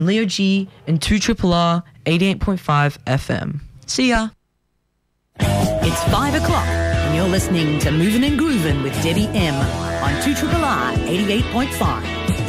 Leo G and 2RRR 88.5 FM. See ya. It's 5 o'clock and you're listening to Movin' and Groovin' with Debbie M on 2RRR 88.5.